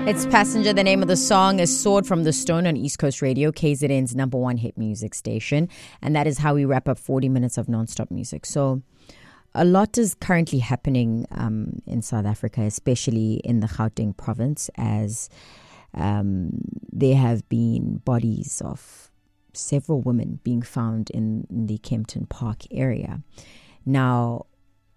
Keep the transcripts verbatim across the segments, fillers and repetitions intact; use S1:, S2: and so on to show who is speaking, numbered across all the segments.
S1: It's Passenger. The name of the song is Sword from the Stone on East Coast Radio, K Z N's number one hit music station. And that is how we wrap up forty minutes of non-stop music. So a lot is currently happening um, in South Africa, especially in the Gauteng province, as um, there have been bodies of several women being found in, in the Kempton Park area. Now,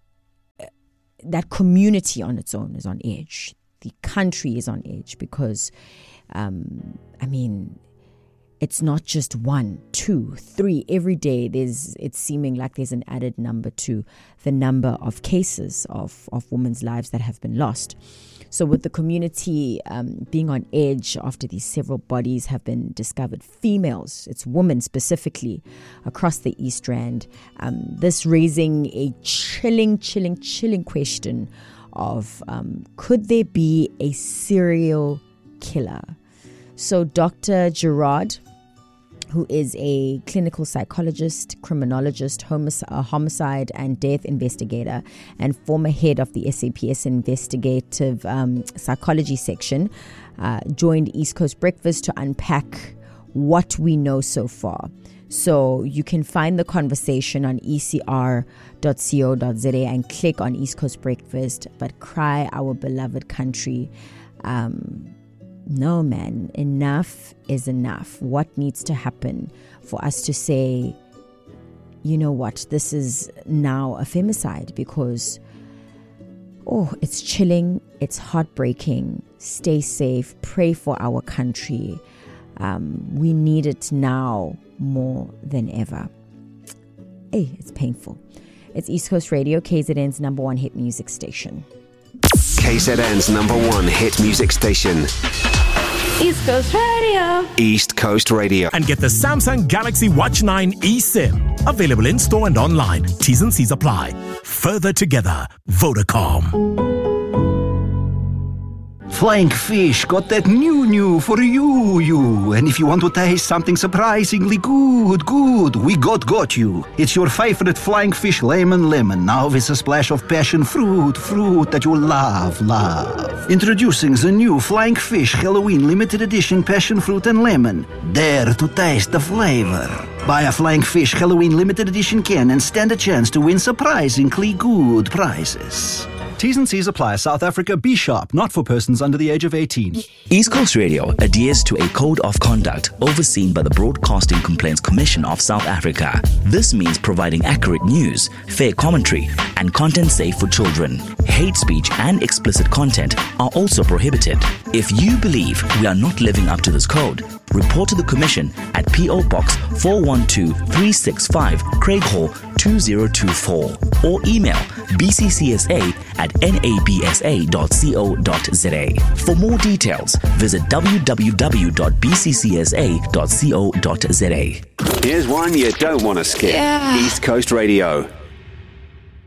S1: that community on its own is on edge. The country is on edge because, um, I mean, it's not just one, two, three. Every day there's it's seeming like there's an added number to the number of cases of, of women's lives that have been lost. So with the community um, being on edge after these several bodies have been discovered, females, it's women specifically, across the East Rand, um, this raising a chilling, chilling, chilling question of um, could there be a serial killer? So Doctor Gerard, who is a clinical psychologist, criminologist, homic- uh, homicide and death investigator, and former head of the S A P S investigative um, psychology section, uh, joined East Coast Breakfast to unpack what we know so far. So you can find the conversation on e c r dot co dot z a and click on East Coast Breakfast. But cry, our beloved country. Um, no, man, enough is enough. What needs to happen for us to say, you know what, this is now a femicide? Because, oh, it's chilling, it's heartbreaking. Stay safe, pray for our country. Um, we need it now more than ever. Hey, it's painful. It's East Coast Radio, K Z N's number one hit music station.
S2: K Z N's number one hit music station.
S3: East Coast Radio.
S2: East Coast Radio.
S4: And get the Samsung Galaxy Watch nine eSIM. Available in store and online. T's and C's apply. Further together. Vodacom.
S5: Flying Fish got that new new for you, you. And if you want to taste something surprisingly good, good, we got got you. It's your favorite Flying Fish lemon lemon, now with a splash of passion fruit, fruit that you love, love. Introducing the new Flying Fish Halloween limited edition passion fruit and lemon. Dare to taste the flavor. Buy a Flying Fish Halloween limited edition can and stand a chance to win surprisingly good prizes.
S6: T's and C's apply. South Africa, be sharp, not for persons under the age of eighteen.
S7: East Coast Radio adheres to a code of conduct overseen by the Broadcasting Complaints Commission of South Africa. This means providing accurate news, fair commentary, and content safe for children. Hate speech and explicit content are also prohibited. If you believe we are not living up to this code, report to the Commission at P O Box four one two three six five, Craig Hall two zero two four, or email b c c s a at n a b s a dot co dot z a. For more details, visit w w w dot b c c s a dot co dot z a.
S2: Here's one you don't want to skip.
S3: Yeah.
S2: East Coast Radio.